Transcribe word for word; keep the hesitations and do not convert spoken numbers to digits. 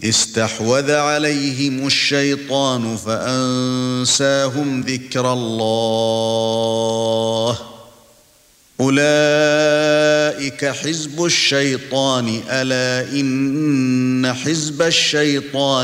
استحوذ عليهم الشيطان فأنساهم ذكر الله أولئك حزب الشيطان ألا إن حزب الشيطان